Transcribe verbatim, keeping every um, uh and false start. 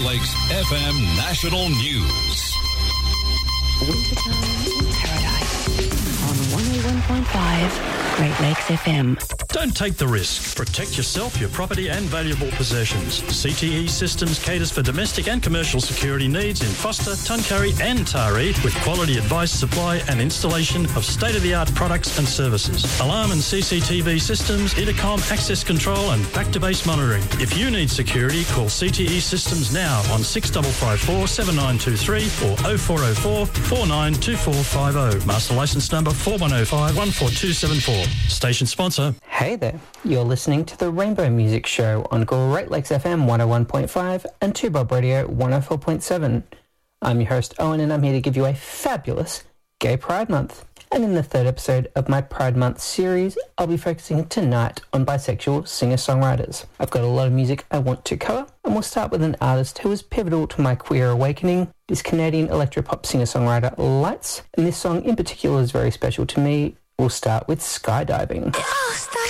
Lakes F M National News. Wintertime in Paradise on one oh one point five Great Lakes F M. Don't take the risk. Protect yourself, your property and valuable possessions. C T E Systems caters for domestic and commercial security needs in Foster, Tuncurry and Taree with quality advice, supply and installation of state-of-the-art products and services. Alarm and C C T V systems, intercom, access control and back-to-base monitoring. If you need security, call C T E Systems now on six five five four, seven nine two three or oh four oh four, four nine two four five oh. Master licence number four one oh five, one four two seven four. Station sponsor. Hey there, you're listening to the Rainbow Music Show on Great Lakes F M one oh one point five and two Bob Radio one oh four point seven. I'm your host Owen and I'm here to give you a fabulous Gay Pride Month. And in the third episode of my Pride Month series, I'll be focusing tonight on bisexual singer-songwriters. I've got a lot of music I want to cover, and we'll start with an artist who was pivotal to my queer awakening, this Canadian electropop singer-songwriter Lights, and this song in particular is very special to me. We'll start with Skydiving. Lost, I